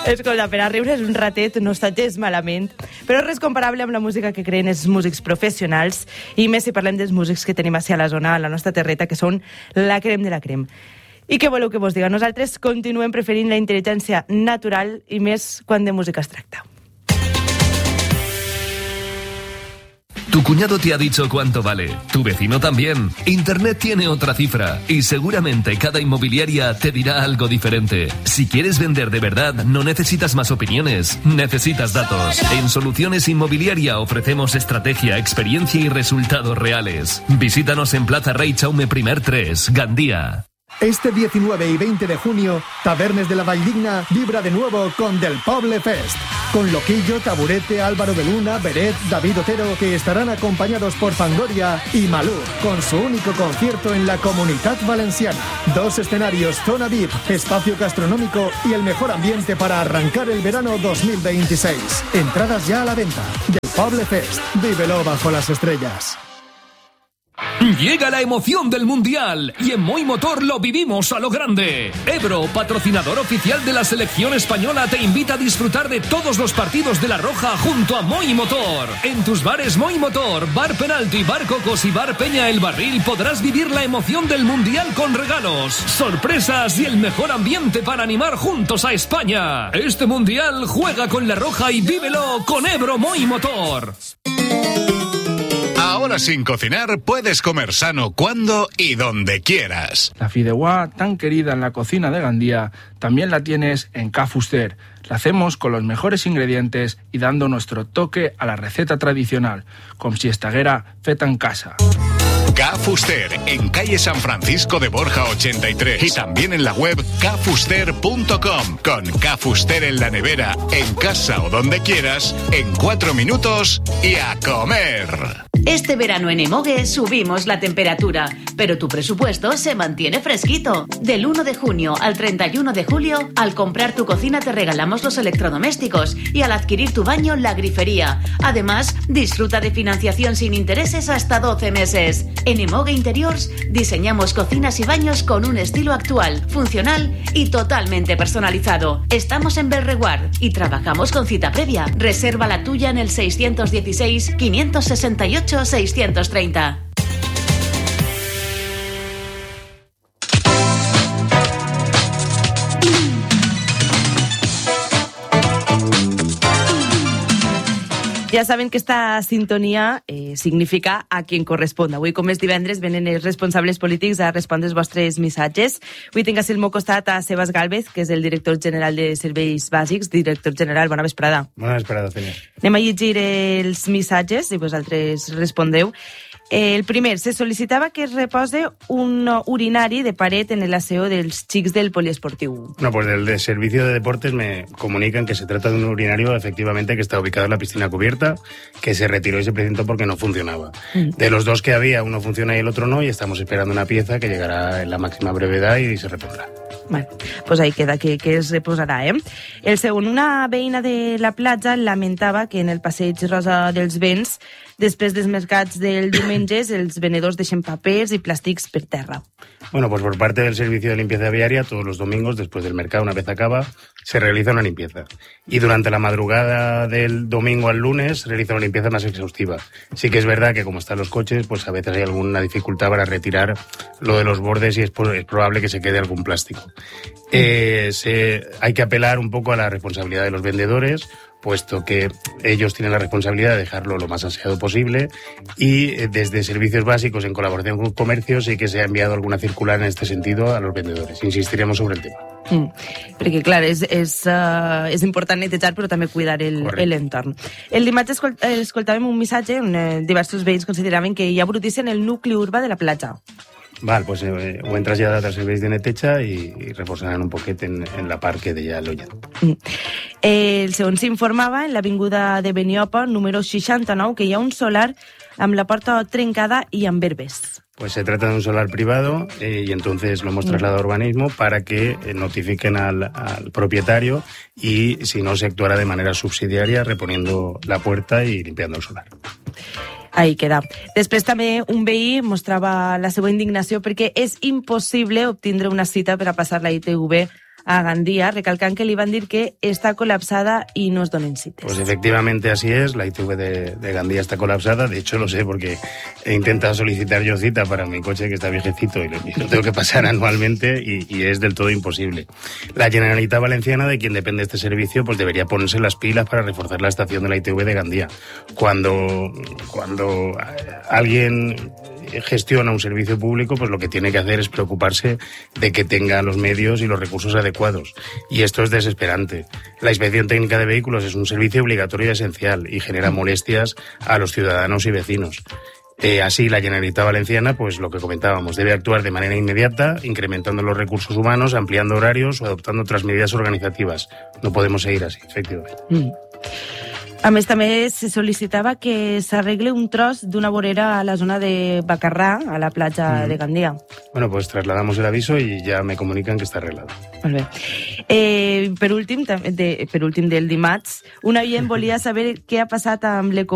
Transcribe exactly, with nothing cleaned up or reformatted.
Escolta, per a riure és un ratet, no està gens malament, però res comparable amb la música que creen els músics professionals, i més si parlem dels músics que tenim així a la zona, a la nostra terreta, que són la crem de la crem. I què voleu que vos diga? Nosaltres continuem preferint la intel·ligència natural i més quan de música es tracta. Tu cuñado te ha dicho cuánto vale, tu vecino también. Internet tiene otra cifra y seguramente cada inmobiliaria te dirá algo diferente. Si quieres vender de verdad, no necesitas más opiniones, necesitas datos. En Soluciones Inmobiliaria ofrecemos estrategia, experiencia y resultados reales. Visítanos en Plaza Rey Jaume I tres, Gandía. Este diecinueve y veinte de junio, Tabernes de la Valldigna vibra de nuevo con Del Poble Fest. Con Loquillo, Taburete, Álvaro de Luna, Beret, David Otero, que estarán acompañados por Fangoria y Malú, con su único concierto en la Comunitat Valenciana. Dos escenarios, zona V I P, espacio gastronómico y el mejor ambiente para arrancar el verano dos mil veintiséis. Entradas ya a la venta. Del Poble Fest. Vívelo bajo las estrellas. Llega la emoción del Mundial y en Moi Motor lo vivimos a lo grande. Ebro, patrocinador oficial de la selección española, te invita a disfrutar de todos los partidos de La Roja junto a Moi Motor. En tus bares Moi Motor, Bar Penalti, Bar Cocos y Bar Peña El Barril podrás vivir la emoción del Mundial con regalos, sorpresas y el mejor ambiente para animar juntos a España. Este Mundial juega con La Roja y vívelo con Ebro Moi Motor. Ahora sin cocinar puedes comer sano cuando y donde quieras. La fideuá tan querida en la cocina de Gandía también la tienes en Ca Fuster. La hacemos con los mejores ingredientes y dando nuestro toque a la receta tradicional, como si estaguera feta en casa. Ca Fuster, en calle San Francisco de Borja ochenta y tres, y también en la web ca fuster punto com. Con Ca Fuster en la nevera, en casa o donde quieras, en cuatro minutos y a comer. Este verano en Emogue subimos la temperatura, pero tu presupuesto se mantiene fresquito. Del uno de junio al treinta y uno de julio, al comprar tu cocina te regalamos los electrodomésticos y al adquirir tu baño, la grifería. Además, disfruta de financiación sin intereses hasta doce meses. En Emogue Interiors diseñamos cocinas y baños con un estilo actual, funcional y totalmente personalizado. Estamos en Belreguard y trabajamos con cita previa. Reserva la tuya en el seiscientos dieciséis, quinientos sesenta y ocho, seiscientos treinta. Ja saben que esta sintonia eh, significa a quien corresponda. Avui, com és divendres, venen els responsables polítics a respondre els vostres missatges. Avui tinc al meu costat a Sebas Gálvez, que és el director general de Serveis Bàsics. Director general, bona vesprada. Bona vesprada, Fenya. Anem a llegir els missatges i vosaltres respondeu. El primer, se solicitava que es repose un urinari de pared en el aseo dels xics del poliesportiu. No, pues del de Servicio de Deportes me comunican que se trata de un urinario efectivamente que está ubicado en la piscina cubierta, que se retiró y se presentó porque no funcionaba. Mm. De los dos que había, uno funciona y el otro no, y estamos esperando una pieza que llegará en la máxima brevedad y se repondrá. Bueno, pues ahí queda, que, que es reposarà, eh? El segon, una veïna de la platja lamentava que en el passeig Rosa dels Vents, després dels mercats del diumenges, els venedors deixen papers i plàstics per terra. Bueno, pues por parte del Servicio de Limpieza Viaria, todos los domingos, después del mercado, una vez acaba, se realiza una limpieza. Y durante la madrugada del domingo al lunes, se realiza una limpieza más exhaustiva. Sí que es verdad que como están los coches, pues a veces hay alguna dificultad para retirar lo de los bordes y es, es probable que se quede algún plástico. Eh, se, hay que apelar un poco a la responsabilidad de los vendedores, puesto que ellos tienen la responsabilidad de dejarlo lo más aseado posible, y desde Servicios Básicos, en colaboración con Comercio, sí que se ha enviado alguna circular en este sentido a los vendedores. Insistiremos sobre el tema. Mm, perquè, clar, és, és, uh, és important netejar, però també cuidar l'entorn. El dimarts escolt, escoltàvem un missatge on eh, diversos veïns consideraven que hi ha brutícia en el nucli urbà de la platja. Val, pues eh, ho hem traslladat als serveis de neteja i, i reposaran un poquet en, en la part que deia l'Olla. Mm. Eh, el segon s'informava en l'avinguda de Beniopa, número seixanta-nou, que hi ha un solar amb la porta trencada i amb herbes. Pues se trata de un solar privado eh, y entonces lo hemos trasladado a urbanismo para que eh, notifiquen al, al propietario y si no se actuará de manera subsidiaria reponiendo la puerta y limpiando el solar. Ahí queda. Després també un veí mostrava la seva indignació perquè és impossible obtindre una cita per a passar la I T V a Gandia, recalcant que li van dir que està col·lapsada y no es donen cites. Pues efectivamente así es, la I T V de, de Gandia está colapsada, de hecho lo sé porque he intentado solicitar yo cita para mi coche que está viejecito y lo, y lo tengo que pasar anualmente y, y es del todo imposible. La Generalitat Valenciana, de quien depende este servicio, pues debería ponerse las pilas para reforzar la estación de la I T V de Gandia. Cuando, cuando alguien gestiona un servicio público, pues lo que tiene que hacer es preocuparse de que tenga los medios y los recursos adecuados. Y esto es desesperante. La inspección técnica de vehículos es un servicio obligatorio y esencial y genera molestias a los ciudadanos y vecinos. Eh, así, la Generalitat Valenciana, pues lo que comentábamos, debe actuar de manera inmediata, incrementando los recursos humanos, ampliando horarios o adoptando otras medidas organizativas. No podemos seguir así, efectivamente. Mm. A més, també se sol·licitava que s'arregle un tros d'una vorera a la zona de Bacarrà, a la platja mm. de Gandia. Bueno, pues trasladamos el aviso y ya me comunican que está arreglado. Molt bé. Eh, per últim, de, per últim del dimarts, un oient volia saber què ha passat amb l'eco